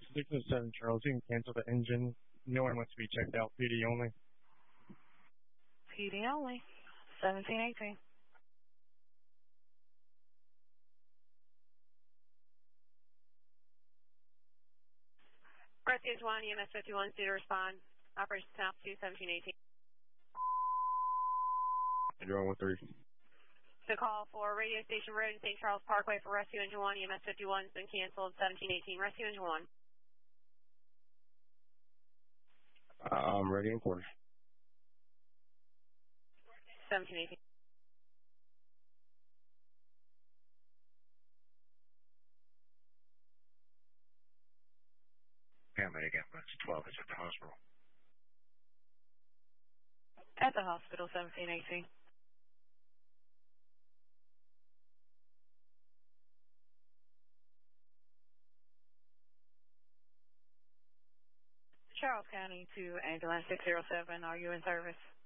607 Charles, you can cancel the engine. No one wants to be checked out. PD only. PD only. 1718. Rescue 1, EMS 51, due to respond. Operation South 2, 1718. Engine 113. The call for Radio Station Road in St. Charles Parkway for Rescue Engine 1, EMS 51 has been canceled. 1718. Rescue Engine 1. I'm ready in quarters. 1718. Paramedic ambulance 12 is at the hospital. At the hospital, 1718. Charles County to ambulance 607. Are you in service?